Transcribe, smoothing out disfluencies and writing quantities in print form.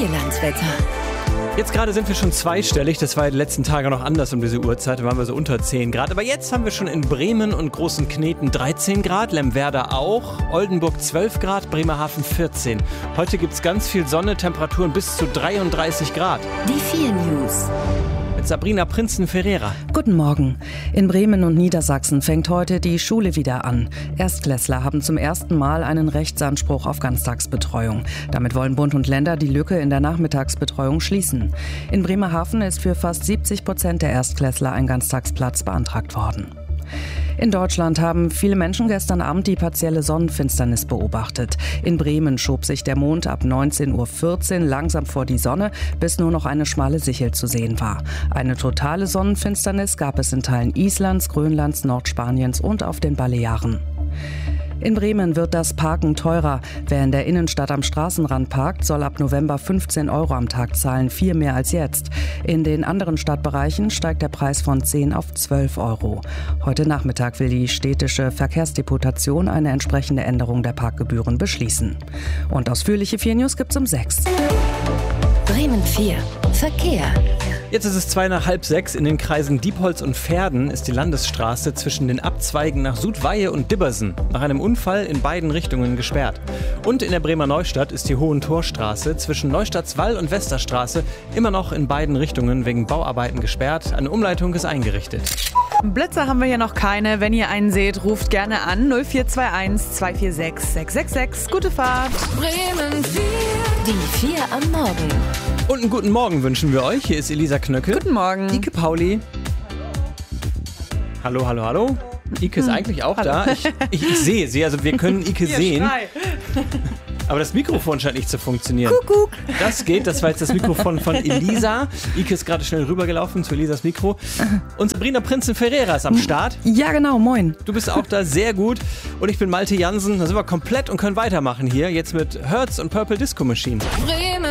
Vierlandswetter. Jetzt gerade sind wir schon zweistellig, das war die letzten Tage noch anders um diese Uhrzeit, da waren wir so unter 10 Grad. Aber jetzt haben wir schon in Bremen und Großen Kneten 13 Grad, Lemwerder auch, Oldenburg 12 Grad, Bremerhaven 14. Heute gibt's ganz viel Sonne, Temperaturen bis zu 33 Grad. Die 4 News. Mit Sabrina Prinzen-Ferreira. Guten Morgen. In Bremen und Niedersachsen fängt heute die Schule wieder an. Erstklässler haben zum ersten Mal einen Rechtsanspruch auf Ganztagsbetreuung. Damit wollen Bund und Länder die Lücke in der Nachmittagsbetreuung schließen. In Bremerhaven ist für fast 70% der Erstklässler ein Ganztagsplatz beantragt worden. In Deutschland haben viele Menschen gestern Abend die partielle Sonnenfinsternis beobachtet. In Bremen schob sich der Mond ab 19:14 Uhr langsam vor die Sonne, bis nur noch eine schmale Sichel zu sehen war. Eine totale Sonnenfinsternis gab es in Teilen Islands, Grönlands, Nordspaniens und auf den Balearen. In Bremen wird das Parken teurer. Wer in der Innenstadt am Straßenrand parkt, soll ab November 15 Euro am Tag zahlen, 4 mehr als jetzt. In den anderen Stadtbereichen steigt der Preis von 10 auf 12 Euro. Heute Nachmittag will die städtische Verkehrsdeputation eine entsprechende Änderung der Parkgebühren beschließen. Und ausführliche 4 News gibt's um 6. Bremen 4. Verkehr. Jetzt ist es 5:45. In den Kreisen Diepholz und Verden ist die Landesstraße zwischen den Abzweigen nach Sudweihe und Dibbersen nach einem Unfall in beiden Richtungen gesperrt. Und in der Bremer Neustadt ist die Hohentorstraße zwischen Neustadtswall und Westerstraße immer noch in beiden Richtungen wegen Bauarbeiten gesperrt. Eine Umleitung ist eingerichtet. Blitze haben wir hier noch keine. Wenn ihr einen seht, ruft gerne an 0421 246 666. Gute Fahrt. Bremen 4. Die 4 am Morgen. Und einen guten Morgen wünschen wir euch. Hier ist Elisa Knöcke. Guten Morgen. Ike Pauli. Hallo, hallo, hallo. Ike ist eigentlich auch da. Ich sehe sie, also wir können Ike sehen. Schrei. Aber das Mikrofon scheint nicht zu funktionieren. Kuckuck. Das geht, das war jetzt das Mikrofon von Elisa. Ike ist gerade schnell rübergelaufen zu Elisas Mikro. Und Sabrina Prinzen-Ferreira ist am Start. Ja, genau, moin. Du bist auch da, sehr gut. Und ich bin Malte Jansen. Da sind wir komplett und können weitermachen hier. Jetzt mit Hertz und Purple Disco Machine. Bremen